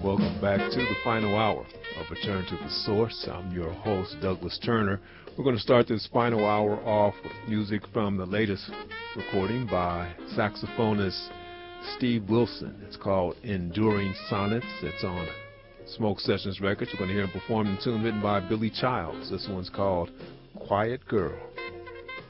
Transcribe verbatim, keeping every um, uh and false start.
Welcome back to the final hour of Return to the Source. I'm your host, Douglas Turner. We're going to start this final hour off with music from the latest recording by saxophonist Steve Wilson. It's called Enduring Sonnets. It's on Smoke Sessions Records. We're going to hear him perform a tune written by Billy Childs. This one's called Quiet Girl.